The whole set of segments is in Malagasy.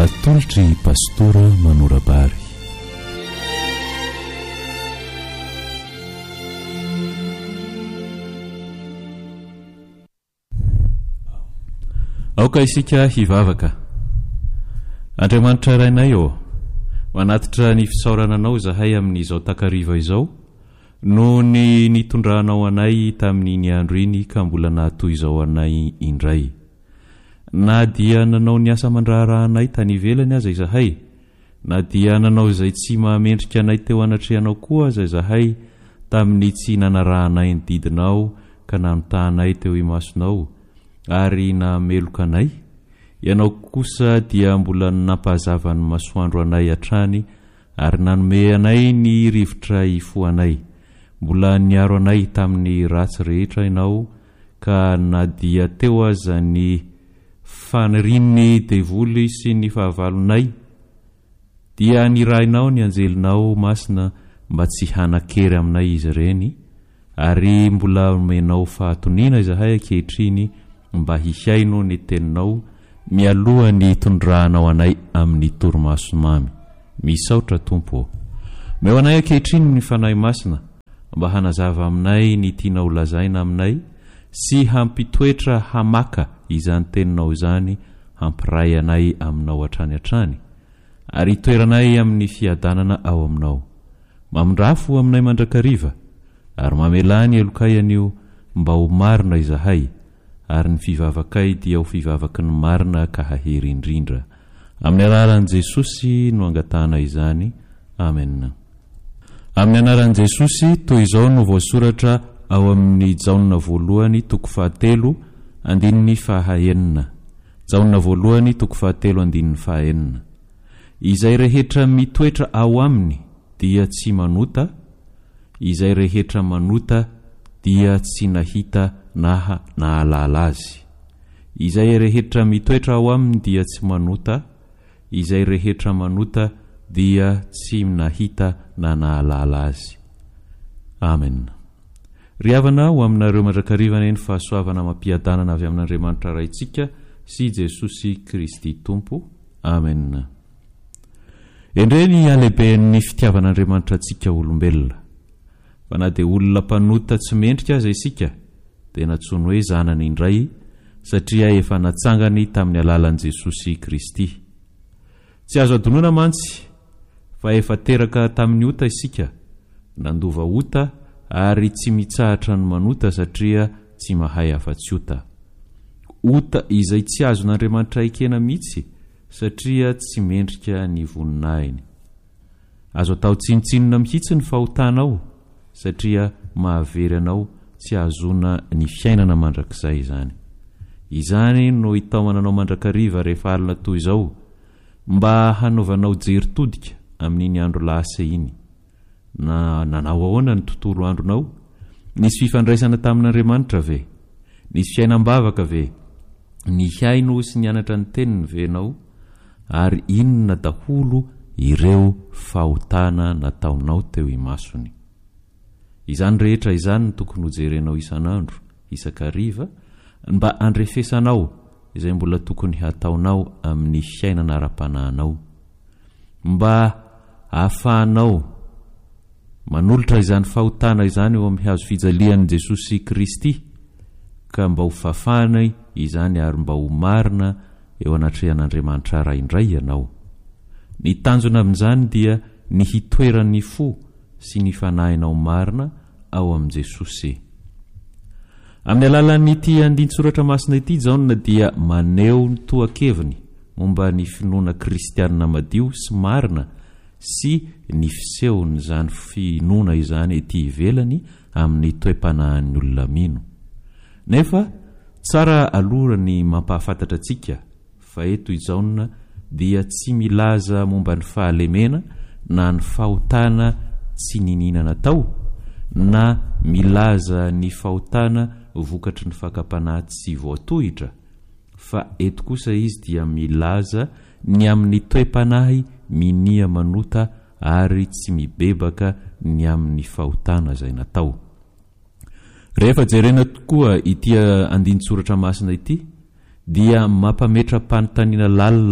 atolotry pastora Manorabary. Aoka isika hivavaka. Andriamanitra rainay ô, manatitra ny fisaorana anao zahay amin'izao takariva izao no ny nitondrahanao anay tamin'ny andro iny ka mbola nahatoy izao anay indray. Na dia nanao ny asa mandraharahanay tany ivelany aza izahay, na dia nanao izay tsy mahamendrika anay teo anatrehanao koa aza izahay tamin'ny tsy nanarahanay ny didinao ka nanotahanay teo imasonao ary nameloka anay. Ianao kosa dia mbola nampahazava ny masoandro anay hatrany ary nanome anay ny rivotra ifoanay. Mbola niaro anay tamin'ny ratsy rehetra ianao ka na dia teo aza ny fanirin'ny devoly sy ny fahavalonay dia nirahinao ny anjelinao masina mba tsy hanakery aminay izy ireny ary mbola omenao fahatoniana izahay ankehitriny mba hihaino ny teninao mialoha ny tondrahanao anay amin'ny torimaso mamy. Misaotra Tompo. Meo anay ankehitriny ny fanahy masina mba hanazava aminay ny tianao lazaina aminay sy hampitoetra hamaka izany teninao izany hampiray anay aminao hatrany hatrany ary toeranay amin'ny fiadanana ao aminao. Mamindrafo aminay mandrakariva ary mamelany elokayanio mba ho marina izahay ary ny fivavakay dia ho fivavaky ny marina ka hahery indrindra. Amin'ny anaran'i Jesosy no angatahana izany. Amen. Amin'ny anaran'i Jesosy toy izao no voasoratra ao amin'ny Jaona voalohany toko 7 andininy fahaenina. Jaona voalohany toko 7 andininy fahaenina. Izay rehetra mitoetra ao aminy dia tsy manota, izay rehetra manota dia tsy nahita na nahalala azy. Izay rehetra mitoetra ao aminy dia tsy manota, izay rehetra manota dia tsy nahita na nahalala azy. Amen. Riavana ho aminareo mandrakarivana eny fahasoavana mampiadanana avy amin'Andriamanitra raitsika sy Jesosy Kristy Tompo. Amen. Endreny alehiben'ny fitiavan'Andriamanitra antsika olombelona. Fa na dia olona mpanota tsy mendrika aza isika dia natsoiny hoe zanany indray satria efa natsangany tamin'ny alalan'i Jesosy Kristy. Tsy azo adonona mantsy fa efa teraka tamin'ny ota isika, nandova ota ary tsy mitsahatra ny manota satria tsy mahay afa-tsy ota. Ota izay tsy azon'Andriamanitra ekena mihitsy satria tsy mendrika ny voninahiny. Azo atao tsinotsinona mihitsy ny fahotanao satria mahavery anao tsy azona ny fiainana mandrakizay izany. Izany no itaomananao mandrakariva rehefa alina toy izao mba hanaovanao jery todika amin'iny andro lasa iny. Na nanao ahoana ny tontolo andronao? Nisy fifandraisana tamin'Andriamanitra ve? Nisy fiainam-bavaka ve? Ny haino sy nianatra ny teniny ve ianao? Ary inona daholo ireo fahotana nataonao teo imasony? Izany rehetra izany no tokony hojerenao isanandro, isakariva, mba andrefesanao izay mbola tokony hataonao amin'ny fiainana ara-panahinao, mba ahafahanao manolotra izany fahotana izany eo amin'ny hazo fijalian'i Jesosy Kristy ka mba ho fafana izany ary mba ho marina eo anatrehan'Andriamanitra raindray ianao. Ny tanjona amin'izany dia ny hitoeran'ny fo sy ny fanahinao marina ao amin'i Jesosy. Amin'ny alalan'ity andin-tsoratra masina ity Jaona dia maneho ny tohan-keviny momba ny finoana kristianina madio sy marina sy ny fisehony izany finoana izany ety ivelany amin'ny toe-panahin'ny olona mino. Nefa tsara aloha ny mampahafantatra antsika fa eto i Jaona dia tsy milaza momba ny fahalemena na ny fahotana tsy nininana tao na milaza ny fahotana vokatry ny fakapanahy tsy voatohitra, fa eto kosa izy dia milaza ny amin'ny toe-panahy minia manota ary tsy mibebaka ny amin'ny fahotana izay natao. Rehefa jerena tokoa ity andin-tsoratra masina ity dia mampametra-panontaniana lalina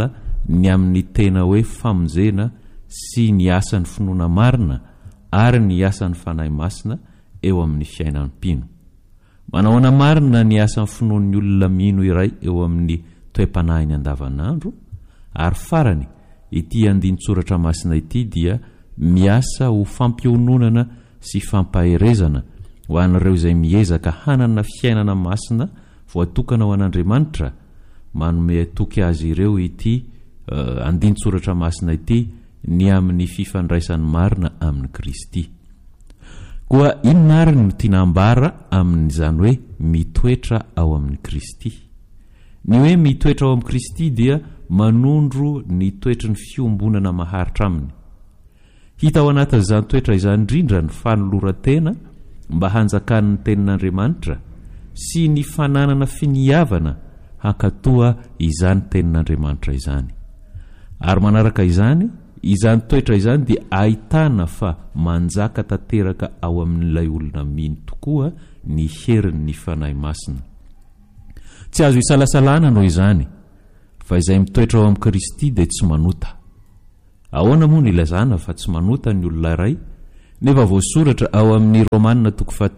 ny amin'ny tena hoe famonjena sy ny asan'ny finoana marina ary ny asan'ny fanahy masina eo amin'ny fiainan'ny mpino. Manahoana marina ny asan'ny finoan'ny olona mino iray eo amin'ny toe-panahiny andavanandro, ary farany ity andin-tsoratra masina ity dia miasa ho fampiononana sy fampaherezana ho an'ireo izay miezaka hanana fiainana masina voatokana ho an'Andriamanitra, manome toky azy ireo ity andin-tsoratra masina ity ny amin'ny fifandraisan'ny marina amin'ny Kristy. Koa inona ary no tinambara amin'izany hoe mitoetra ao amin'ny Kristy? Ny hoe mitoetra ao amin'ny Kristy dia manondro ny toetry ny fiombonana maharitra aminy. Hita ao anatin'izany toetra izany indrindra ny fanoloran-tena mba hanjakan'ny tenin'Andriamanitra sy ny fananana finiavana hankatoa izany tenin'Andriamanitra izany. Ary manaraka izany toetra izany dia ahitana fa manjaka tanteraka ao amin'ilay olona mino tokoa ny herin'ny fanahy masina. Tsy azo isalasalana noho izany, fa izay mitoetra ao amin'ny Kristy dia tsy manota. Ahoana moa ny ilazana fa tsy manota ny olona iray? Nefa voasoratra ao amin'ny Romanina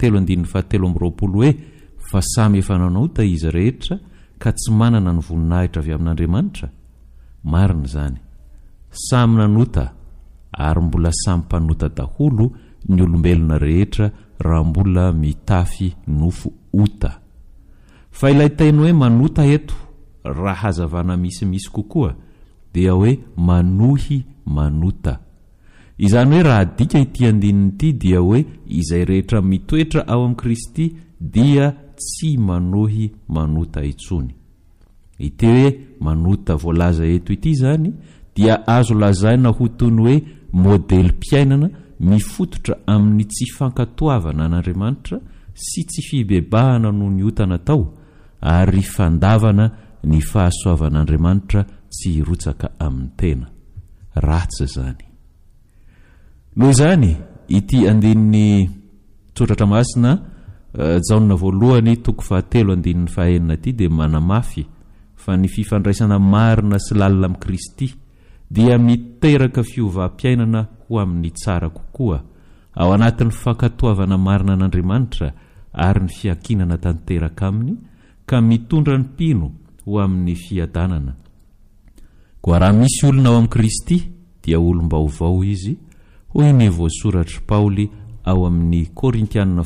7:17 hoe fa samy efa nanota izy rehetra ka tsy manana ny voninahitra avy amin'Andriamanitra. Marina izany. Samy nanota ary mbola samy mpanota daholo ny olombelona rehetra raha mbola mitafy nofo ota. Fa ilay teny hoe manota eto raha hazavana misimisy kokoa dia hoe manohy manota. Izany hoe raha dika ity andininy ity dia hoe izay rehetra mitoetra ao amin'ny Kristy dia tsy manohy manota intsony. Ity hoe manota voalaza eto ity zany dia azo lazaina ho toy ny hoe modely-piainana mifototra amin'ny tsy fankatoavana an'Andriamanitra sy tsy fibebahana noho ny otana tao, ary fandavana ny fahasoavan'Andriamanitra tsy hirotsaka amin'ny tena. Ratsy zany. Noho izany ity andininy tsoratra masina Jaona voalohany 7:1 ity dia manamafy fa ny fifandraisana marina sy lalina amin'ny Kristy dia miteraka fiovam-piainana ho amin'ny tsara kokoa ao anatin'ny fankatoavana marina an'Andriamanitra ary ny fiakinana tanteraka aminy, ka mitondra ny mpino ho amin'ny fiadanana. Koa raha misy olona ao amin'ny Kristy dia olom-baovao izy, hoy ny voasoratra Paoly ao amin'ny Korintianina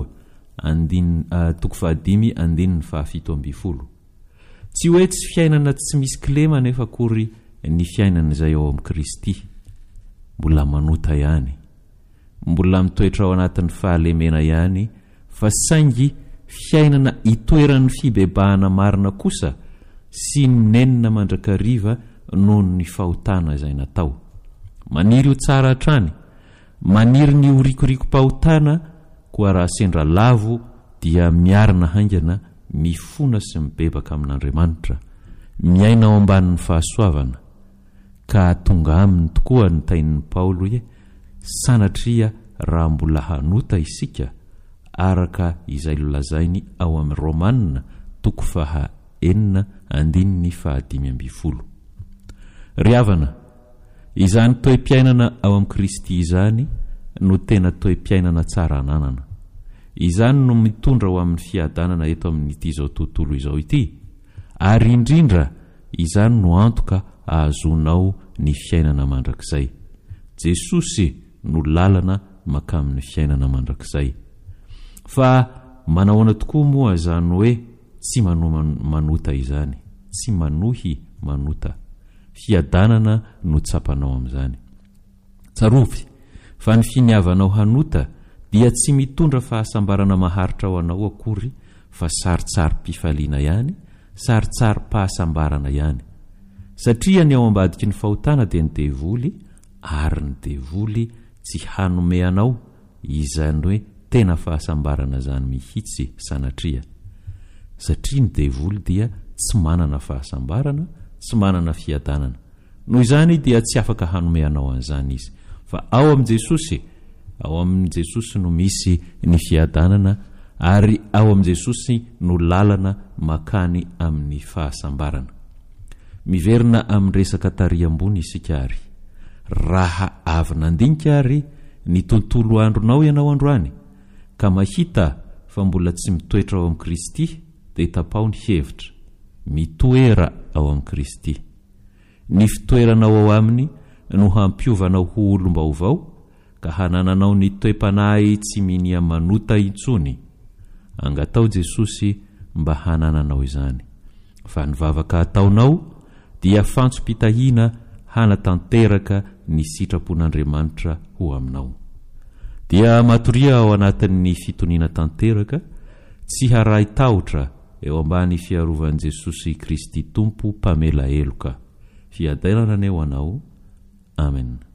2:5-7. Tsy hoe tsy fiainana tsy misy kilema nefa kory ny fiainana izay ao amin'ny Kristy. Mbola manota ihany, mbola mitoetra ao anatin'ny fahalemena ihany, fa saingy fiainana itoeran'ny fibebahana marina kosa sy nenina mandrakariva noho ny fahotana izay natao. Maniry ho tsara hatrany, maniry ny horikoriko-pahotana, koa raha sendra lavo dia miarina haingana, mifona sy mibebaka amin'Andriamanitra, miaina ao ambanin'ny fahasoavana. Ka tonga aminy tokoa ny tainin'ny Paoly hoe sanatria raha mbola hanota isika araka izay lolazainy ao amin'ny Romanina 9:5. Ry havana, izany toe-piainana ao amin'ny Kristy izany no tena toe-piainana tsara ananana. Izany no mitondra ho amin'ny fiadanana eto amin'ity izao tontolo izao ity, ary indrindra izany no antoka ahazonao ny fiainana mandrakizay. Jesosy no lalana makamin'ny fiainana mandrakizay. Fa manahoana tokoa moa izany hoe tsy manota izany, tsy manohy manota. Fiadanana no tsapanao amin'izany. Tsarovy fa ny finiavanao hanota dia tsy mitondra fahasambarana maharitra ho anao akory, fa saritsary-pifaliana ihany, saritsary-pahasambarana ihany. Satria ny ao ambadiky ny fahotana dia ny devoly, ary ny devoly tsy hanome anao izany hoe tena fahasambarana zany mihitsy sanatria. Satria ny devoly dia tsy manana fahasambarana, tsy manana fiadanana. Noho izany dia tsy afaka hanome anao an'izany izy, fa ao amin'ny Jesosy no misy ny fiadanana, ary ao amin'ny Jesosy no lalana makany amin'ny fahasambarana. miverina amin'ny resaka tary ambony isika ary. Raha avy nandinika ary ny tontolo andronao ianao androany ka mahita fa mbola tsy mitoetra ao amin'ny Kristy dia tapao ny hevitra mitoera ao amin'ny Kristy. Ny fitoeranao ao aminy no hampiovanao ho olom-baovao ka hanananao ny toe-panahy tsy minia manota intsony. Angatao Jesosy mba hanananao izany. Fa ny vavaka ataonao dia fantso-pitahina hanatanteraka ny sitrapon'Andriamanitra ho aminao. Dia matoria ao anatin'ny fitoniana tanteraka tsy haray tahotra eo ambany fiarovan'i Jesosy Kristy Tompo mpamela heloka. Fiadanana eo anao. Amen.